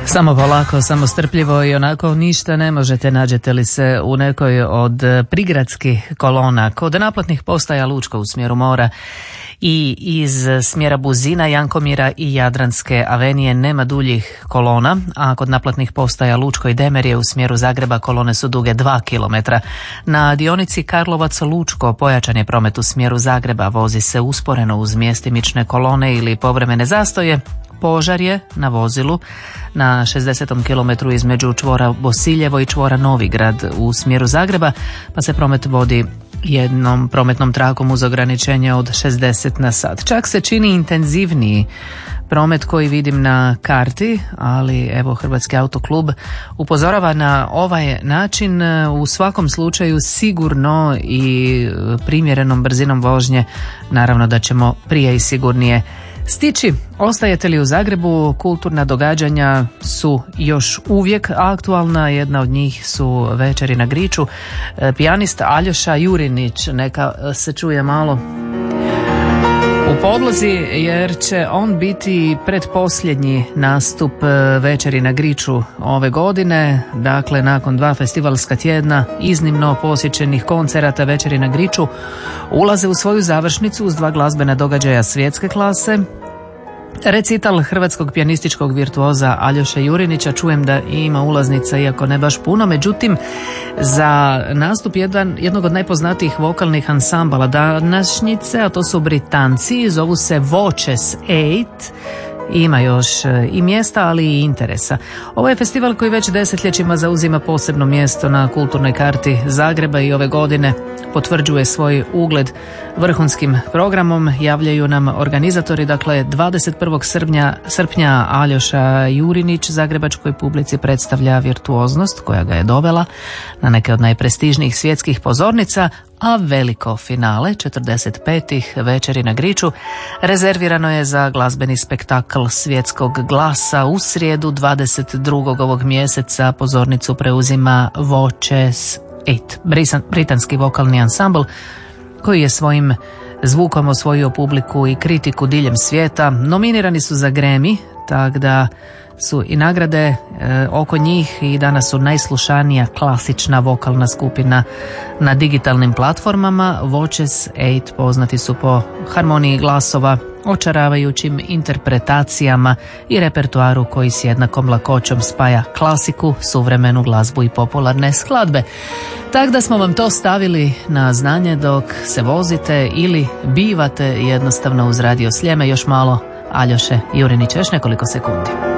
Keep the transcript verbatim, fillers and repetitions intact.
Samo polako, samo strpljivo i onako ništa ne možete, nađete li se u nekoj od prigradskih kolona kod naplatnih postaja Lučko u smjeru mora i iz smjera Buzina, Jankomira i Jadranske avenije nema duljih kolona, a kod naplatnih postaja Lučko i Demerje u smjeru Zagreba kolone su duge dva kilometra. Na dionici Karlovac-Lučko pojačan je promet u smjeru Zagreba, vozi se usporeno uz mjestimične kolone ili povremene zastoje. Požar je na vozilu na šezdesetom kilometru između čvora Bosiljevo i čvora Novigrad u smjeru Zagreba, pa se promet vodi jednom prometnom trakom uz ograničenje od šezdeset na sat. Čak se čini intenzivniji promet koji vidim na karti, ali evo Hrvatski autoklub upozorava na ovaj način u svakom slučaju sigurno i primjerenom brzinom vožnje. Naravno da ćemo prije i sigurnije stići. Ostajete li u Zagrebu, kulturna događanja su još uvijek aktualna, jedna od njih su večeri na Griču. Pijanist Aljoša Jurinić, neka se čuje malo u podlozi jer će on biti pretposljednji nastup večeri na Griču ove godine. Dakle, nakon dva festivalska tjedna iznimno posjećenih koncerata večeri na Griču ulaze u svoju završnicu uz dva glazbena događaja svjetske klase. Recital hrvatskog pijanističkog virtuoza Aljoše Jurinića, čujem da ima ulaznica iako ne baš puno, međutim za nastup jedan, jednog od najpoznatijih vokalnih ansambala današnjice, a to su Britanci, zovu se Voces osam. Ima još i mjesta, ali i interesa. Ovo je festival koji već desetljećima zauzima posebno mjesto na kulturnoj karti Zagreba i ove godine potvrđuje svoj ugled vrhunskim programom. Javljaju nam organizatori, dakle dvadeset prvog srpnja Aljoša Jurinić zagrebačkoj publici predstavlja virtuoznost koja ga je dovela na neke od najprestižnijih svjetskih pozornica, a veliko finale četrdeset petih večeri na Griču rezervirano je za glazbeni spektakl svjetskog glasa. U srijedu dvadeset drugog ovog mjeseca pozornicu preuzima Voces osam, britanski vokalni ansambl koji je svojim zvukom osvojio publiku i kritiku diljem svijeta. Nominirani su za Grammy, tako da su i nagrade e, oko njih i danas su najslušanija klasična vokalna skupina na digitalnim platformama. Voces osam poznati su po harmoniji glasova, očaravajućim interpretacijama i repertoaru koji s jednakom lakoćom spaja klasiku, suvremenu glazbu i popularne skladbe. Tako da smo vam to stavili na znanje dok se vozite ili bivate jednostavno uz radio Sljeme. Još malo Aljoše Jurinića, još nekoliko sekundi.